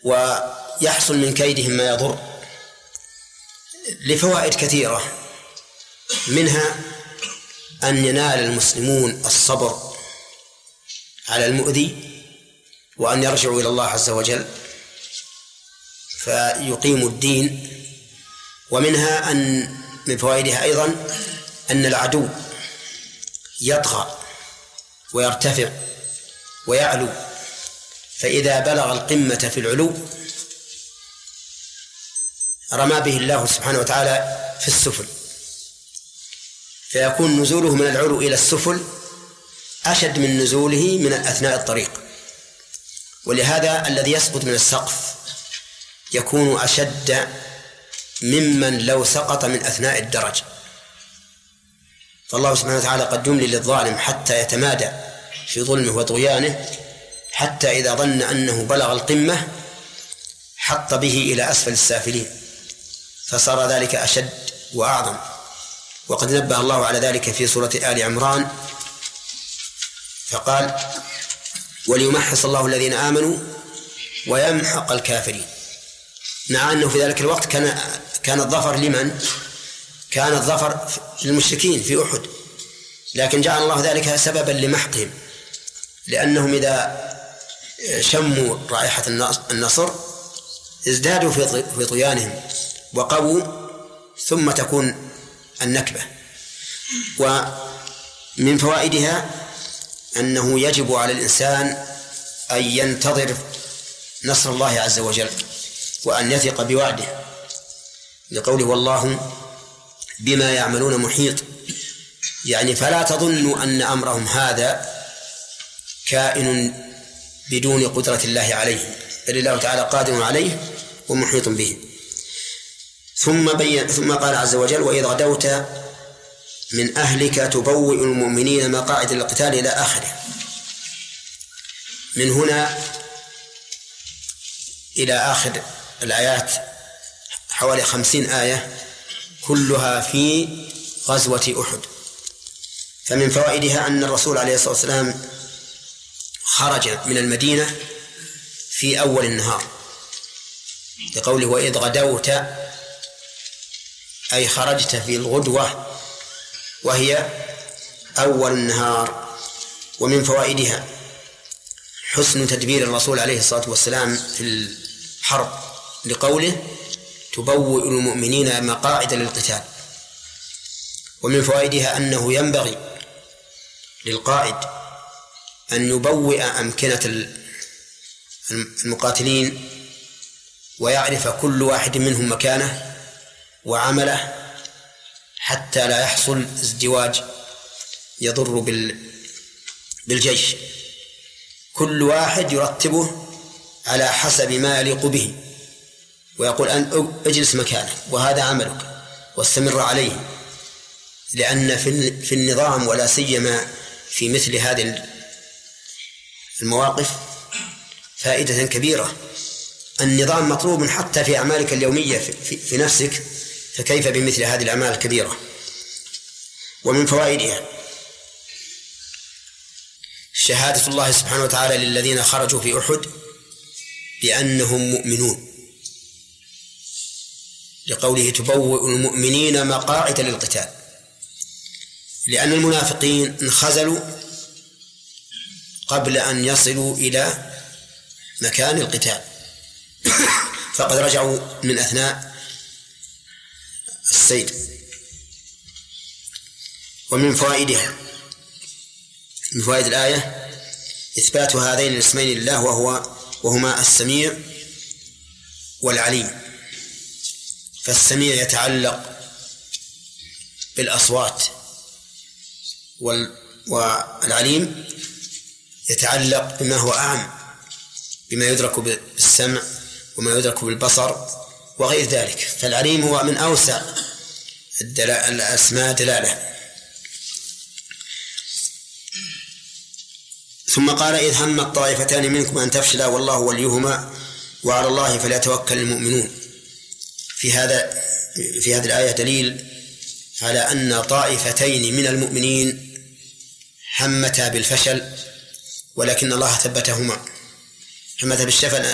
ويحصل من كيدهم ما يضر لفوائد كثيرة، منها أن ينال المسلمون الصبر على المؤذي وأن يرجعوا إلى الله عز وجل فيقيموا الدين. ومنها أن من فوائدها أيضا أن العدو يطغى ويرتفع ويعلو، فإذا بلغ القمة في العلو رمى به الله سبحانه وتعالى في السفل، فيكون نزوله من العلو إلى السفل أشد من نزوله من أثناء الطريق. ولهذا الذي يسقط من السقف يكون أشد ممن لو سقط من أثناء الدرج. فالله سبحانه وتعالى قد يملي للظالم حتى يتمادى في ظلمه وطغيانه، حتى إذا ظن أنه بلغ القمة حط به إلى أسفل السافلين، فصار ذلك أشد وأعظم. وقد نبه الله على ذلك في سورة آل عمران فقال: وليمحص الله الذين آمنوا ويمحق الكافرين. مع أنه في ذلك الوقت كان الظفر لمن؟ كان الظفر للمشركين في أحد، لكن جعل الله ذلك سببا لمحقهم، لأنهم إذا شموا رائحة النصر ازدادوا في طغيانهم وقووا، ثم تكون النكبة. ومن فوائدها أنه يجب على الإنسان أن ينتظر نصر الله عز وجل وأن يثق بوعده، لقوله: والله بما يعملون محيط. يعني فلا تظنوا أن أمرهم هذا كائن بدون قدرة الله عليه، بل الله تعالى قادر عليه ومحيط به. ثم قال عز وجل: وإذ غدوت من أهلك تبوئ المؤمنين مقاعد للقتال إلى آخره. من هنا إلى آخر الآيات حوالي 50 آية كلها في غزوة أحد. فمن فوائدها أن الرسول عليه الصلاة والسلام خرج من المدينة في أول النهار، لقوله: وإذ غدوت، أي خرجت في الغدوة وهي أول النهار. ومن فوائدها حسن تدبير الرسول عليه الصلاة والسلام في الحرب، لقوله: تبوئ المؤمنين مقاعد للقتال. ومن فوائدها أنه ينبغي للقائد أن يبوئ أمكنة المقاتلين ويعرف كل واحد منهم مكانه وعمله، حتى لا يحصل ازدواج يضر بالجيش. كل واحد يرتبه على حسب ما يليق به، ويقول: أن اجلس مكانك وهذا عملك واستمر عليه. لأن في النظام ولا سيما في مثل هذه المواقف فائدة كبيرة. النظام مطلوب حتى في أعمالك اليومية في نفسك، فكيف بمثل هذه الأعمال الكبيرة. ومن فوائدها شهادة الله سبحانه وتعالى للذين خرجوا في أحد بأنهم مؤمنون، لقوله: تبوئ المؤمنين مقاعد للقتال. لأن المنافقين انخزلوا قبل أن يصلوا إلى مكان القتال، فقد رجعوا من أثناء السير. ومن فوائدها، من فوائد الآية إثبات هذين الاسمين لله وهما السميع والعليم. فالسميع يتعلق بالأصوات، والعليم يتعلق بما هو أعم، بما يدرك بالسمع وما يدرك بالبصر وغير ذلك. فالعليم هو من أوسع الأسماء دلالة. ثم قال: إذ هم الطائفتان منكم أن تفشلا والله وليهما وعلى الله فليتوكل المؤمنون. في هذه الآية دليل على أن طائفتين من المؤمنين همتا بالفشل، ولكن الله ثبتهما. همتا